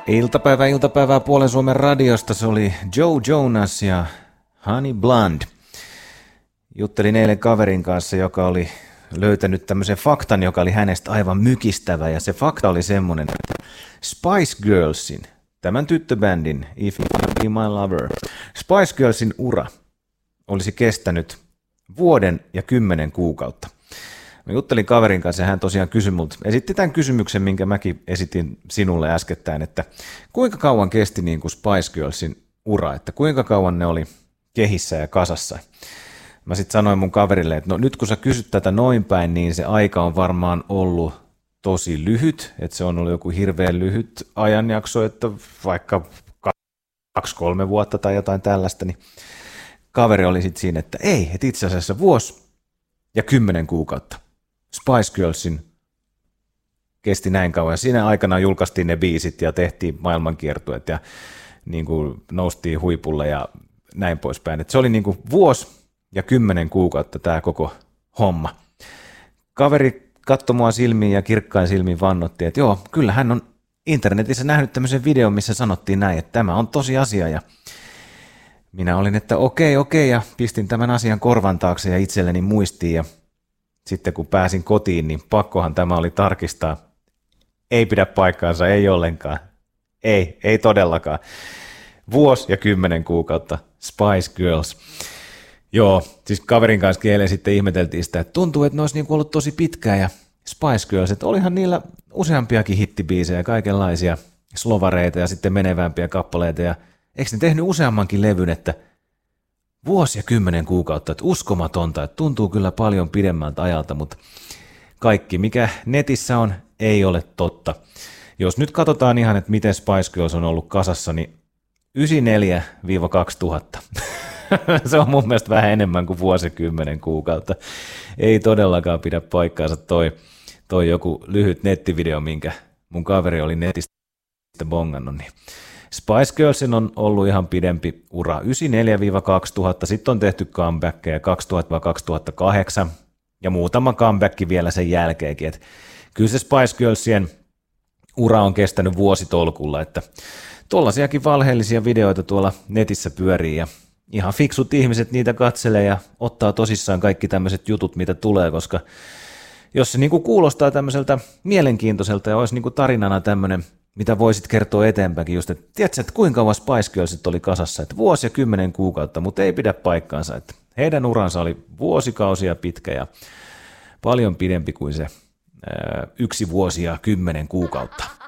Iltapäivää Puolen Suomen radiosta. Se oli Joe Jonas ja Honey Blonde. Juttelin eilen kaverin kanssa, joka oli löytänyt tämmöisen faktan, joka oli hänestä aivan mykistävä. Ja se fakta oli semmoinen, että Spice Girlsin, tämän tyttöbändin If You Wanna Be My Lover, Spice Girlsin ura olisi kestänyt 1 ja 10 kuukautta. Mä juttelin kaverin kanssa ja hän tosiaan kysyi multa, esitti tämän kysymyksen, minkä mäkin esitin sinulle äskettäin, että kuinka kauan kesti niin kuin Spice Girlsin ura, että kuinka kauan ne oli kehissä ja kasassa. Mä sitten sanoin mun kaverille, että no nyt kun sä kysyt tätä noin päin, niin se aika on varmaan ollut tosi lyhyt, että se on ollut joku hirveän lyhyt ajanjakso, että vaikka 2-3 vuotta tai jotain tällaista, niin kaveri oli sitten siinä, että ei, että itse asiassa 1 ja 10 kuukautta. Spice Girlsin kesti näin kauan. Siinä aikana julkaistiin ne biisit ja tehtiin maailmankiertueet ja niin kuin noustiin huipulle ja näin poispäin. Et se oli niin kuin 1 ja 10 kuukautta tämä koko homma. Kaveri katsoi mua silmiin ja kirkkain silmiin vannotti, että joo, kyllä hän on internetissä nähnyt tämmöisen videon, missä sanottiin näin, että tämä on tosi asia. Ja minä olin, että okei, ja pistin tämän asian korvan taakse ja itselleni muistiin. Ja sitten kun pääsin kotiin, niin pakkohan tämä oli tarkistaa. Ei pidä paikkaansa, ei ollenkaan. Ei todellakaan. 1 ja 10 kuukautta, Spice Girls. Joo, siis kaverin kanssa eilen sitten ihmeteltiin sitä, että tuntuu, että ne olisi ollut tosi pitkään ja Spice Girls, että olihan niillä useampiakin hittibiisejä, kaikenlaisia slovareita ja sitten menevämpiä kappaleita ja eikö ne tehnyt useammankin levyn, että 1 ja 10 kuukautta, että uskomatonta, että tuntuu kyllä paljon pidemmältä ajalta, mutta kaikki mikä netissä on, ei ole totta. Jos nyt katsotaan ihan, että miten Spice Girls on ollut kasassa, niin 1994-2000. Se on mun mielestä vähän enemmän kuin 1 ja 10 kuukautta. Ei todellakaan pidä paikkaansa toi joku lyhyt nettivideo, minkä mun kaveri oli netistä bongannut, niin Spice Girlsin on ollut ihan pidempi ura, 1994-2000, sitten on tehty comebackkejä 2000-2008 ja muutama comeback vielä sen jälkeenkin. Et kyllä se Spice Girlsien ura on kestänyt vuositolkulla, että tuollaisiakin valheellisia videoita tuolla netissä pyörii ja ihan fiksut ihmiset niitä katselee ja ottaa tosissaan kaikki tämmöiset jutut, mitä tulee, koska jos se niinku kuulostaa tämmöiseltä mielenkiintoiselta ja olisi niinku tarinana tämmöinen, mitä voisit kertoa eteenpäinkin just, että tiedätkö, että kuinka kauan Spice Girlsit oli kasassa, että 1 ja 10 kuukautta, mutta ei pidä paikkaansa, että heidän uransa oli vuosikausia pitkä ja paljon pidempi kuin se 1 vuosi ja 10 kuukautta.